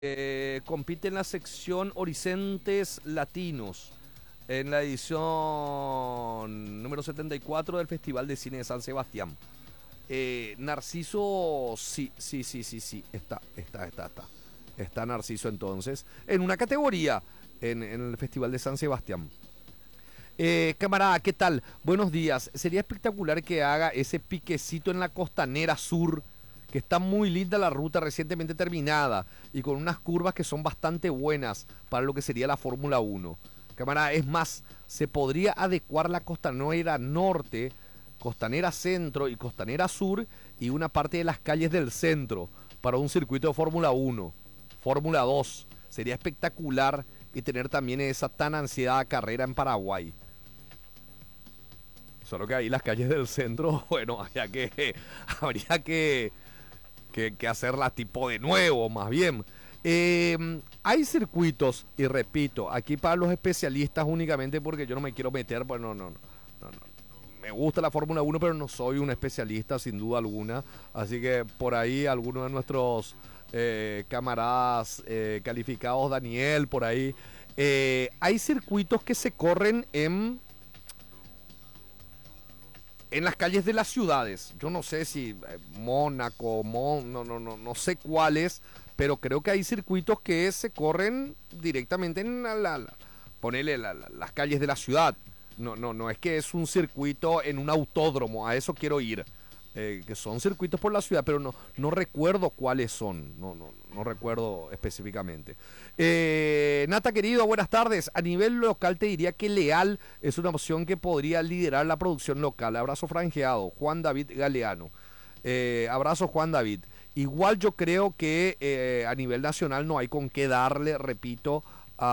compite en la sección Horizontes Latinos, en la edición número 74 del Festival de Cine de San Sebastián. Narciso, sí, está Narciso entonces, en una categoría en el Festival de San Sebastián. Camarada, ¿qué tal? Buenos días. Sería espectacular que haga ese piquecito en la costanera sur, que está muy linda la ruta recientemente terminada y con unas curvas que son bastante buenas para lo que sería la Fórmula 1. Camarada, es más, se podría adecuar la costanera norte, costanera centro y costanera sur y una parte de las calles del centro para un circuito de Fórmula 1, Fórmula 2. Sería espectacular y tener también esa tan ansiada carrera en Paraguay. Solo que ahí las calles del centro, bueno, habría que hacerlas tipo de nuevo, más bien. Hay circuitos, y repito, aquí para los especialistas únicamente porque yo no me quiero meter, pues no. Me gusta la Fórmula 1, pero no soy un especialista sin duda alguna. Así que por ahí algunos de nuestros camaradas calificados, Daniel, por ahí. Hay circuitos que se corren en las calles de las ciudades. Yo no sé si Mónaco, no sé cuáles, pero creo que hay circuitos que se corren directamente en ponele las calles de la ciudad. No es que es un circuito en un autódromo, a eso quiero ir. Que son circuitos por la ciudad, pero no recuerdo cuáles son, no recuerdo específicamente. Nata querido, buenas tardes. A nivel local te diría que Leal es una opción que podría liderar la producción local. Abrazo franjeado, Juan David Galeano. Abrazo Juan David. Igual yo creo que a nivel nacional no hay con qué darle, repito,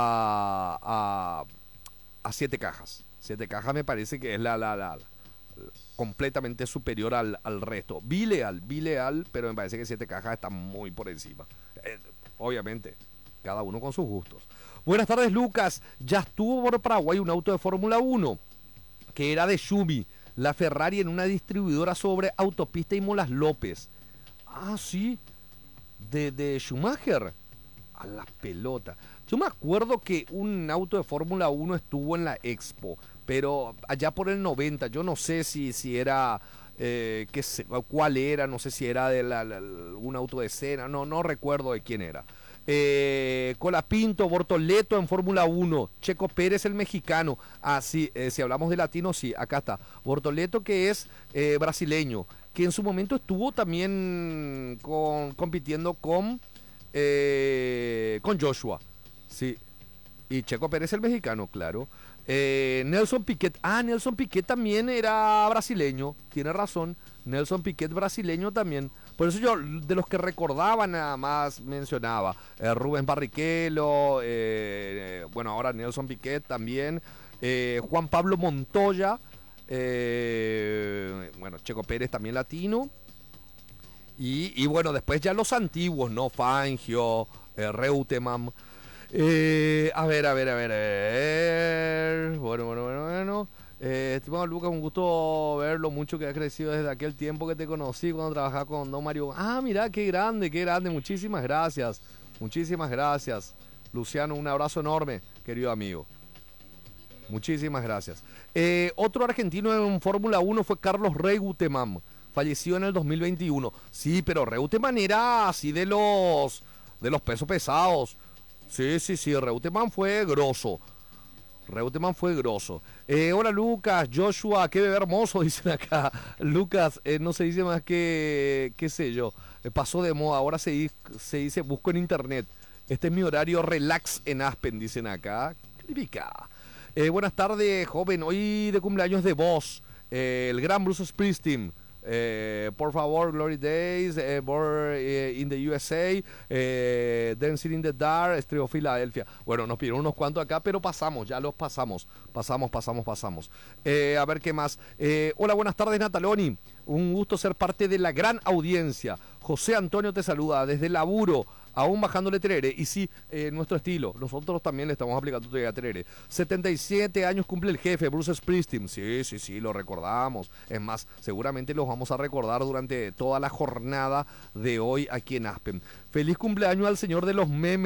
a Siete Cajas. Siete Cajas me parece que es la completamente superior al resto. Bileal, pero me parece que Siete Cajas está muy por encima. Obviamente, cada uno con sus gustos. Buenas tardes, Lucas. Ya estuvo por Paraguay un auto de Fórmula 1 que era de Schumi, la Ferrari en una distribuidora sobre autopista y Molas López. Ah, sí, de Schumacher. A la pelota. Yo me acuerdo que un auto de Fórmula 1 estuvo en la Expo, pero allá por el 90, yo no sé si era, cuál era, no sé si era de un auto de cena, no recuerdo de quién era. Colapinto, Bortoleto en Fórmula 1, Checo Pérez el mexicano. Ah, sí, si hablamos de latino, sí, acá está. Bortoleto que es brasileño, que en su momento estuvo también compitiendo con Joshua, sí, y Checo Pérez el mexicano, claro. Nelson Piquet, Nelson Piquet también era brasileño, tiene razón, Nelson Piquet brasileño también. Por eso yo, de los que recordaba nada más mencionaba Rubens Barrichello, bueno, ahora Nelson Piquet también, Juan Pablo Montoya, bueno, Checo Pérez también latino. Y bueno, después ya los antiguos, ¿no? Fangio, Reutemann. A ver. Bueno. Estimado Lucas, un gusto ver lo mucho que has crecido desde aquel tiempo que te conocí cuando trabajaba con Don Mario. Mira, qué grande. Muchísimas gracias. Luciano, un abrazo enorme, querido amigo. Muchísimas gracias. Otro argentino en Fórmula 1 fue Carlos Reutemann. Falleció en el 2021. Sí, pero Reutemann era así de los pesos pesados. Sí, Reutemann fue grosso. Hola Lucas, Joshua, qué bebé hermoso, dicen acá. Lucas, no se dice más que, qué sé yo, pasó de moda, ahora se dice busco en internet. Este es mi horario relax en Aspen, dicen acá. Calificada. Buenas tardes, joven, hoy de cumpleaños de vos, el gran Bruce Springsteen. Por favor, Glory Days, Born in the USA, Dancing in the Dark, Estreo Filadelfia. Bueno, nos pidieron unos cuantos acá, pero ya los pasamos. A ver qué más. Hola, buenas tardes, Nataloni. Un gusto ser parte de la gran audiencia. José Antonio te saluda desde Laburo. aún bajándole tereré. Y sí, nuestro estilo, nosotros también le estamos aplicando todavía tereré. 77 años cumple el jefe, Bruce Springsteen. Sí, sí, sí, lo recordamos. Es más, seguramente los vamos a recordar durante toda la jornada de hoy aquí en Aspen. Feliz cumpleaños al señor de los memes.